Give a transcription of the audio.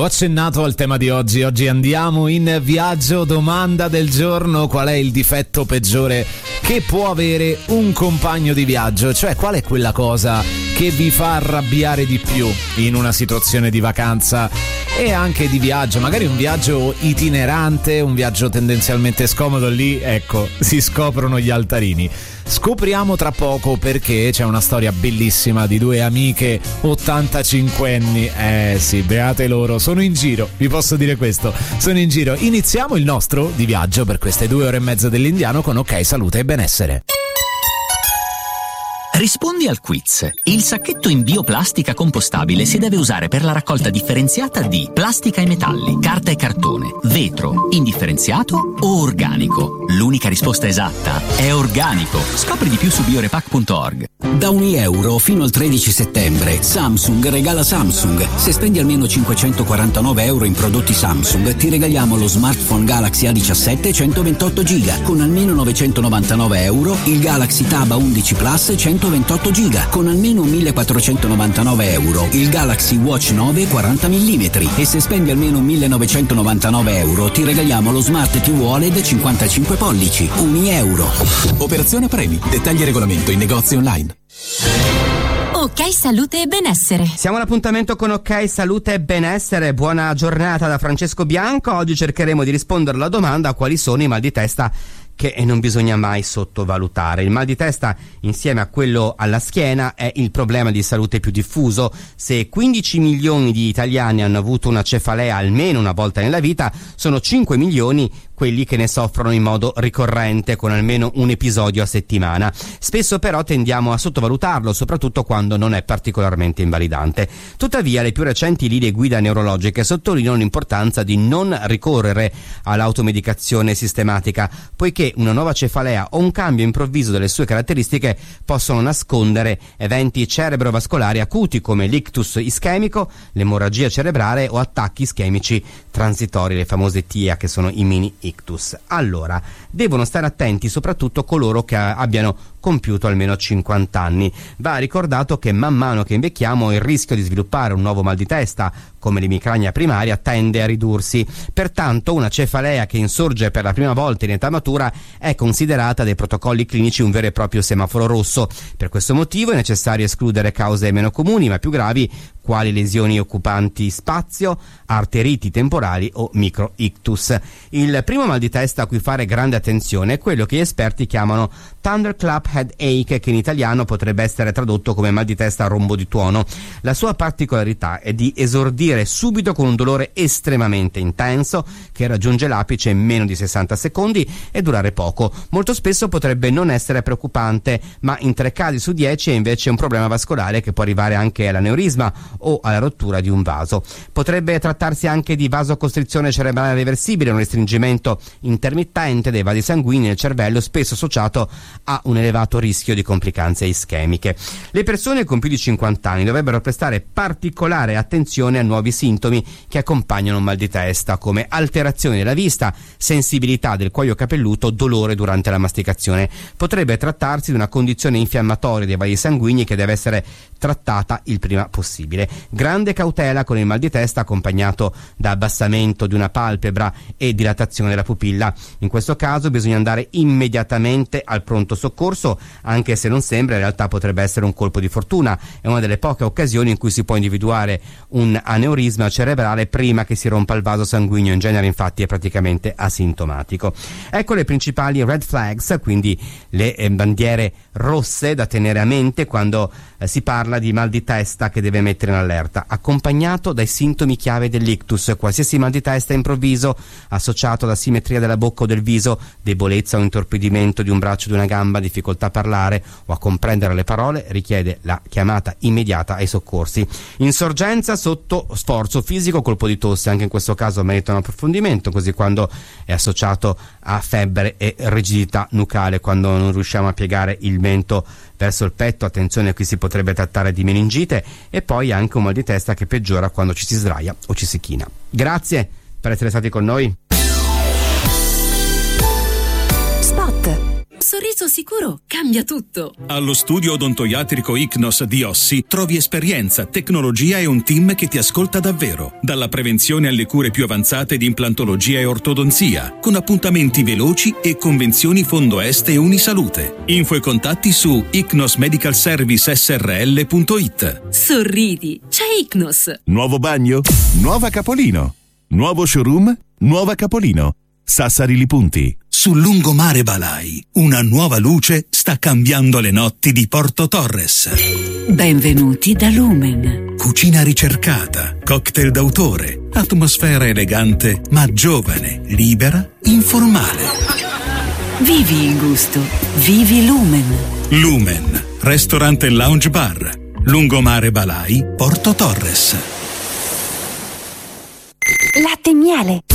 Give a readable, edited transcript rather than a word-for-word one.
Ho accennato al tema di oggi. Oggi andiamo in viaggio. Domanda del giorno: qual è il difetto peggiore che può avere un compagno di viaggio? Cioè, qual è quella cosa che vi fa arrabbiare di più in una situazione di vacanza e anche di viaggio? Magari un viaggio itinerante, un viaggio tendenzialmente scomodo. Lì, ecco, si scoprono gli altarini. Scopriamo tra poco, perché c'è una storia bellissima di due amiche 85enni. Sì, beate loro, sono in giro, vi posso dire questo, sono in giro. Iniziamo il nostro di viaggio per queste 2 ore e mezza dell'Indiano con Ok Salute e Benessere. Rispondi al quiz. Il sacchetto in bioplastica compostabile si deve usare per la raccolta differenziata di plastica e metalli, carta e cartone, vetro, indifferenziato o organico. L'unica risposta esatta è organico. Scopri di più su biorepack.org. Da €1 fino al 13 settembre Samsung regala Samsung. Se spendi almeno €549 in prodotti Samsung ti regaliamo lo smartphone Galaxy A17 128 GB con almeno €999, il Galaxy Tab A11 Plus 128 GB con almeno €1.499, il Galaxy Watch 9 40 mm e se spendi almeno €1.999 ti regaliamo lo Smart TV OLED 55 pollici, €1. Operazione premi. Dettagli e regolamento in negozi online. Ok Salute e Benessere. Siamo all'appuntamento con Ok Salute e Benessere. Buona giornata da Francesco Bianco. Oggi cercheremo di rispondere alla domanda: quali sono i mal di testa che non bisogna mai sottovalutare. Il mal di testa, insieme a quello alla schiena, è il problema di salute più diffuso. Se 15 milioni di italiani hanno avuto una cefalea almeno una volta nella vita, sono 5 milioni quelli che ne soffrono in modo ricorrente, con almeno un episodio a settimana. Spesso però tendiamo a sottovalutarlo, soprattutto quando non è particolarmente invalidante. Tuttavia, le più recenti linee guida neurologiche sottolineano l'importanza di non ricorrere all'automedicazione sistematica, poiché una nuova cefalea o un cambio improvviso delle sue caratteristiche possono nascondere eventi cerebrovascolari acuti come l'ictus ischemico, l'emorragia cerebrale o attacchi ischemici transitori, le famose TIA, che sono i mini ictus. Allora, devono stare attenti soprattutto coloro che abbiano compiuto almeno 50 anni. Va ricordato che man mano che invecchiamo il rischio di sviluppare un nuovo mal di testa, come l'emicrania primaria, tende a ridursi. Pertanto una cefalea che insorge per la prima volta in età matura è considerata dai protocolli clinici un vero e proprio semaforo rosso. Per questo motivo è necessario escludere cause meno comuni ma più gravi, quali lesioni occupanti spazio, arteriti temporali o microictus. Il primo mal di testa a cui fare grande attenzione è quello che gli esperti chiamano thunderclap headache, che in italiano potrebbe essere tradotto come mal di testa a rombo di tuono. La sua particolarità è di esordire subito con un dolore estremamente intenso che raggiunge l'apice in meno di 60 secondi e durare poco. Molto spesso potrebbe non essere preoccupante, ma in 3 casi su 10 è invece un problema vascolare che può arrivare anche all'aneurisma o alla rottura di un vaso. Potrebbe trattarsi anche di vasocostrizione cerebrale reversibile, un restringimento intermittente dei vasi sanguigni nel cervello, spesso associato a un elevato rischio di complicanze ischemiche. Le persone con più di 50 anni dovrebbero prestare particolare attenzione a nuovi sintomi che accompagnano un mal di testa, come alterazioni della vista, sensibilità del cuoio capelluto, dolore durante la masticazione. Potrebbe trattarsi di una condizione infiammatoria dei vasi sanguigni che deve essere trattata il prima possibile. Grande cautela con il mal di testa accompagnato da abbassamento di una palpebra e dilatazione della pupilla. In questo caso bisogna andare immediatamente al pronto soccorso, anche se non sembra, in realtà potrebbe essere un colpo di fortuna. È una delle poche occasioni in cui si può individuare un aneurisma cerebrale prima che si rompa il vaso sanguigno. In genere infatti è praticamente asintomatico. Ecco le principali red flags, quindi le bandiere rosse da tenere a mente quando si parla di mal di testa che deve mettere in allerta, accompagnato dai sintomi chiave dell'ictus. Qualsiasi mal di testa improvviso associato ad asimmetria della bocca o del viso, debolezza o intorpidimento di un braccio o di una gamba, difficoltà a parlare o a comprendere le parole, richiede la chiamata immediata ai soccorsi. Insorgenza sotto sforzo fisico, colpo di tosse, anche in questo caso merita un approfondimento, così quando è associato a febbre e rigidità nucale, quando non riusciamo a piegare il mento verso il petto, attenzione, qui si potrebbe trattare di meningite. E poi anche un mal di testa che peggiora quando ci si sdraia o ci si china. Grazie per essere stati con noi. Spot. Sorriso sicuro cambia tutto. Allo studio odontoiatrico Icnos di Ossi trovi esperienza, tecnologia e un team che ti ascolta davvero. Dalla prevenzione alle cure più avanzate di implantologia e ortodonzia, con appuntamenti veloci e convenzioni Fondo Est e Unisalute. Info e contatti su icnosmedicalservicesrl.it. Sorridi, c'è Icnos. Nuovo bagno? Nuova Capolino. Nuovo showroom? Nuova Capolino. Sassari Lipunti. Sul lungomare Balai, una nuova luce sta cambiando le notti di Porto Torres. Benvenuti da Lumen. Cucina ricercata, cocktail d'autore, atmosfera elegante ma giovane, libera, informale. Vivi il gusto, vivi Lumen. Lumen, ristorante e lounge bar. Lungomare Balai, Porto Torres. Latte e miele,